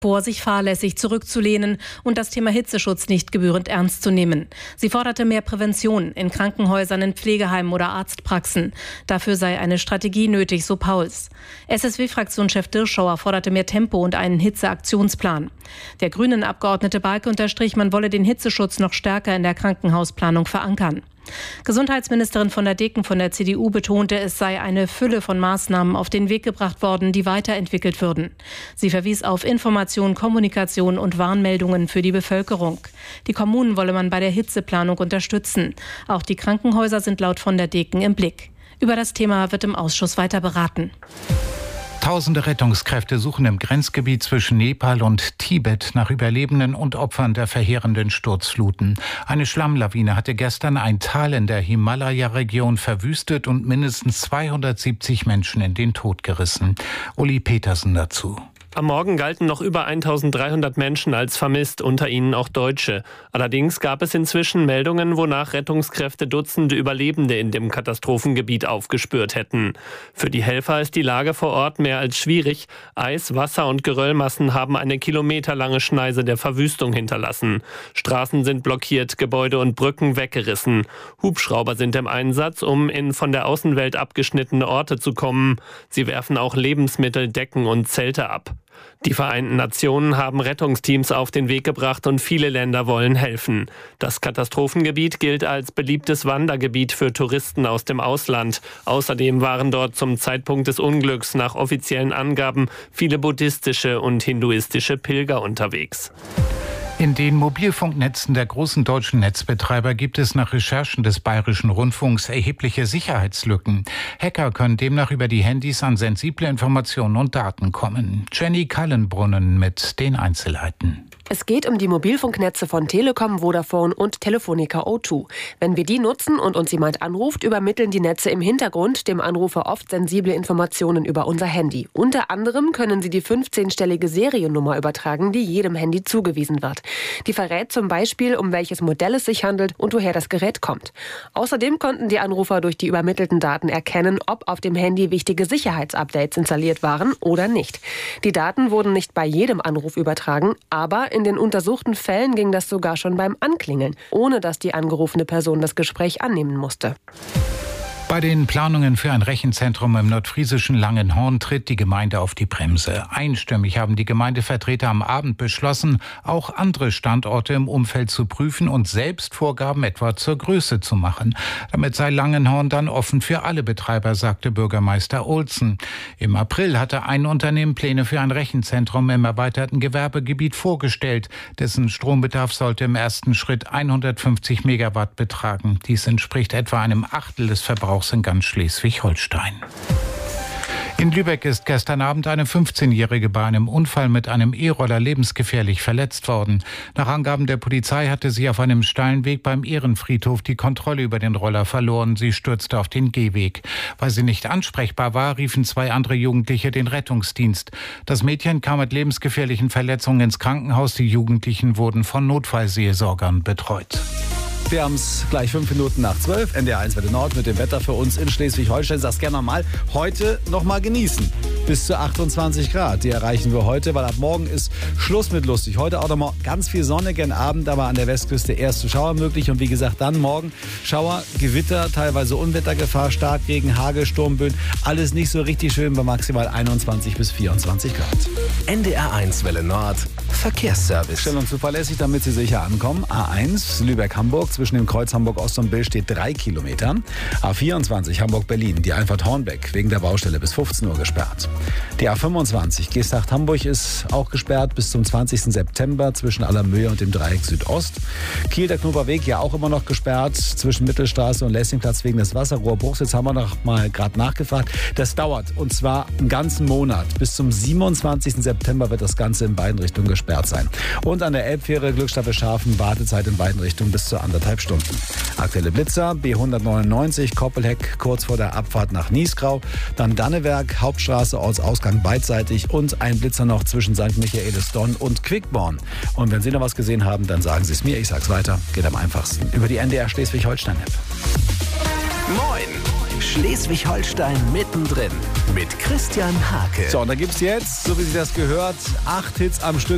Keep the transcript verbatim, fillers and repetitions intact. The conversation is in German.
vor, sich fahrlässig zurückzulehnen und das Thema Hitzeschutz nicht gebührend ernst zu nehmen. Sie forderte mehr Prävention in Krankenhäusern, in Pflegeheimen oder Arztpraxen. Dafür sei eine Strategie nötig, so Pauls. S S W-Fraktionschef Dirschauer forderte mehr Tempo und einen Hitzeaktionsplan. Der Grünen-Abgeordnete Balke unterstrich, man wolle den Hitzeschutz noch stärker in der Krankenhausplanung verankern. Gesundheitsministerin von der Deken von der C D U betonte, es sei eine Fülle von Maßnahmen auf den Weg gebracht worden, die weiterentwickelt würden. Sie verwies auf Information, Kommunikation und Warnmeldungen für die Bevölkerung. Die Kommunen wolle man bei der Hitzeplanung unterstützen. Auch die Krankenhäuser sind laut von der Deken im Blick. Über das Thema wird im Ausschuss weiter beraten. Tausende Rettungskräfte suchen im Grenzgebiet zwischen Nepal und Tibet nach Überlebenden und Opfern der verheerenden Sturzfluten. Eine Schlammlawine hatte gestern ein Tal in der Himalaya-Region verwüstet und mindestens zweihundertsiebzig Menschen in den Tod gerissen. Uli Petersen dazu. Am Morgen galten noch über eintausenddreihundert Menschen als vermisst, unter ihnen auch Deutsche. Allerdings gab es inzwischen Meldungen, wonach Rettungskräfte Dutzende Überlebende in dem Katastrophengebiet aufgespürt hätten. Für die Helfer ist die Lage vor Ort mehr als schwierig. Eis, Wasser und Geröllmassen haben eine kilometerlange Schneise der Verwüstung hinterlassen. Straßen sind blockiert, Gebäude und Brücken weggerissen. Hubschrauber sind im Einsatz, um in von der Außenwelt abgeschnittene Orte zu kommen. Sie werfen auch Lebensmittel, Decken und Zelte ab. Die Vereinten Nationen haben Rettungsteams auf den Weg gebracht und viele Länder wollen helfen. Das Katastrophengebiet gilt als beliebtes Wandergebiet für Touristen aus dem Ausland. Außerdem waren dort zum Zeitpunkt des Unglücks nach offiziellen Angaben viele buddhistische und hinduistische Pilger unterwegs. In den Mobilfunknetzen der großen deutschen Netzbetreiber gibt es nach Recherchen des Bayerischen Rundfunks erhebliche Sicherheitslücken. Hacker können demnach über die Handys an sensible Informationen und Daten kommen. Jenny Kallenbrunnen mit den Einzelheiten. Es geht um die Mobilfunknetze von Telekom, Vodafone und Telefonica O zwei. Wenn wir die nutzen und uns jemand anruft, übermitteln die Netze im Hintergrund dem Anrufer oft sensible Informationen über unser Handy. Unter anderem können sie die fünfzehnstellige Seriennummer übertragen, die jedem Handy zugewiesen wird. Die verrät zum Beispiel, um welches Modell es sich handelt und woher das Gerät kommt. Außerdem konnten die Anrufer durch die übermittelten Daten erkennen, ob auf dem Handy wichtige Sicherheitsupdates installiert waren oder nicht. Die Daten wurden nicht bei jedem Anruf übertragen, aber in den untersuchten Fällen ging das sogar schon beim Anklingeln, ohne dass die angerufene Person das Gespräch annehmen musste. Bei den Planungen für ein Rechenzentrum im nordfriesischen Langenhorn tritt die Gemeinde auf die Bremse. Einstimmig haben die Gemeindevertreter am Abend beschlossen, auch andere Standorte im Umfeld zu prüfen und selbst Vorgaben etwa zur Größe zu machen. Damit sei Langenhorn dann offen für alle Betreiber, sagte Bürgermeister Olsen. Im April hatte ein Unternehmen Pläne für ein Rechenzentrum im erweiterten Gewerbegebiet vorgestellt. Dessen Strombedarf sollte im ersten Schritt hundertfünfzig Megawatt betragen. Dies entspricht etwa einem Achtel des Verbrauchs in ganz Schleswig-Holstein. In Lübeck ist gestern Abend eine fünfzehnjährige bei einem Unfall mit einem E-Roller lebensgefährlich verletzt worden. Nach Angaben der Polizei hatte sie auf einem steilen Weg beim Ehrenfriedhof die Kontrolle über den Roller verloren. Sie stürzte auf den Gehweg. Weil sie nicht ansprechbar war, riefen zwei andere Jugendliche den Rettungsdienst. Das Mädchen kam mit lebensgefährlichen Verletzungen ins Krankenhaus. Die Jugendlichen wurden von Notfallseelsorgern betreut. Wir haben es gleich fünf Minuten nach zwölf. N D R eins Welle Nord mit dem Wetter für uns in Schleswig-Holstein. Sag's gerne nochmal. Heute nochmal genießen. Bis zu achtundzwanzig Grad. Die erreichen wir heute, weil ab morgen ist Schluss mit lustig. Heute auch nochmal ganz viel Sonne, gern Abend, aber an der Westküste erste Schauer möglich. Und wie gesagt, dann morgen Schauer, Gewitter, teilweise Unwettergefahr, Starkregen, Hagel, Sturmböen. Alles nicht so richtig schön bei maximal einundzwanzig bis vierundzwanzig Grad. N D R eins Welle Nord. Verkehrsservice. Schnell und zuverlässig, damit Sie sicher ankommen. A eins Lübeck-Hamburg. Zwischen dem Kreuz Hamburg-Ost und Bill steht drei Kilometer. A vierundzwanzig Hamburg-Berlin, die Einfahrt Hornbeck, wegen der Baustelle bis fünfzehn Uhr gesperrt. Die A fünfundzwanzig Geesthacht-Hamburg ist auch gesperrt bis zum zwanzigsten September zwischen Allermöhe und dem Dreieck Südost. Kiel, der Knoberweg, ja auch immer noch gesperrt zwischen Mittelstraße und Lessingplatz wegen des Wasserrohrbruchs. Jetzt haben wir noch mal gerade nachgefragt. Das dauert und zwar einen ganzen Monat. Bis zum siebenundzwanzigsten September wird das Ganze in beiden Richtungen gesperrt sein. Und an der Elbfähre Glückstadt-Beschafen Wartezeit in beiden Richtungen bis zu anderthalb Stunden. Aktuelle Blitzer, B hundertneunundneunzig, Koppelheck, kurz vor der Abfahrt nach Niesgrau. Dann Dannewerk, Hauptstraße, Ortsausgang beidseitig und ein Blitzer noch zwischen Sankt Michaelis-Donn und Quickborn. Und wenn Sie noch was gesehen haben, dann sagen Sie es mir, ich sag's weiter. Geht am einfachsten über die N D R Schleswig-Holstein-App. Moin! Schleswig-Holstein mittendrin mit Christian Hake. So, und da gibt's jetzt, so wie Sie das gehört, acht Hits am Stück.